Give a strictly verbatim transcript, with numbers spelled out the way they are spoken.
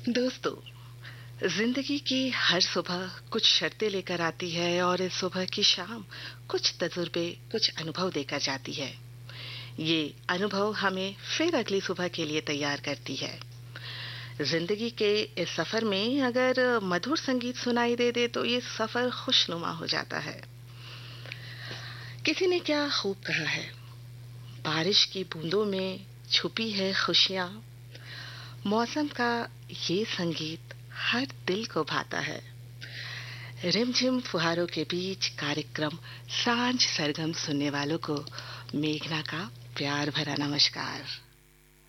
दोस्तों, जिंदगी की हर सुबह कुछ शर्तें लेकर आती है और इस सुबह की शाम कुछ तजुर्बे, कुछ अनुभव देकर जाती है। ये अनुभव हमें फिर अगली सुबह के लिए तैयार करती है। जिंदगी के इस सफर में अगर मधुर संगीत सुनाई दे दे तो ये सफर खुशनुमा हो जाता है। किसी ने क्या खूब कहा है, बारिश की बूंदों में छुपी है खुशियां। मौसम का ये संगीत हर दिल को भाता है। रिमझिम फुहारों के बीच कार्यक्रम सांझ सरगम सुनने वालों को मेघना का प्यार भरा नमस्कार।